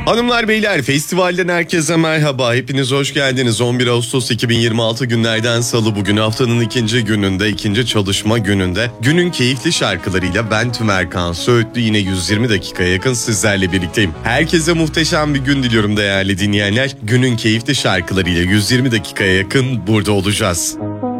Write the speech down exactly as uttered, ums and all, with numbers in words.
Hanımlar beyler, festivalden herkese merhaba. Hepiniz hoş geldiniz. on bir Ağustos iki bin yirmi altı günlerden salı, bugün haftanın ikinci gününde, ikinci çalışma gününde. Günün keyifli şarkılarıyla ben Tümerkan Söğütlü yine yüz yirmi dakikaya yakın sizlerle birlikteyim. Herkese muhteşem bir gün diliyorum değerli dinleyenler. Günün keyifli şarkılarıyla yüz yirmi dakikaya yakın burada olacağız.